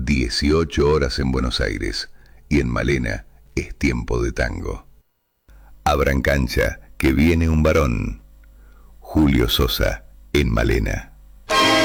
18 horas en Buenos Aires y en Malena es tiempo de tango. Abran cancha, que viene un varón. Julio Sosa, en Malena.